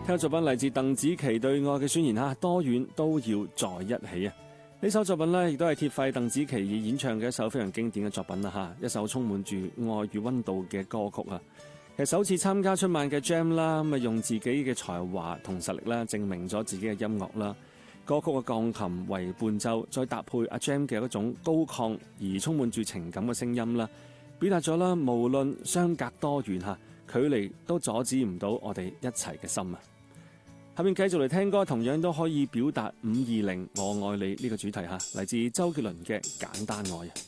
聽作品嚟自鄧紫棋對愛嘅宣言嚇，多遠都要在一起啊！呢首作品呢，亦都係鐵肺鄧紫棋以演唱嘅一首非常經典嘅作品啦嚇，一首充滿住愛與溫度嘅歌曲啊！其實首次參加春晚嘅 Gem 啦，咁啊用自己嘅才華同實力啦，證明咗自己嘅音樂啦。歌曲嘅鋼琴為伴奏，再搭配阿 Gem 嘅一種高亢而充滿住情感嘅聲音啦，表達咗啦，無論相隔多遠嚇，距離都阻止唔到我哋一齊嘅心啊！下面繼續嚟聽歌，同樣都可以表達520我愛你呢個主題嚇，嚟自周杰倫嘅簡單愛。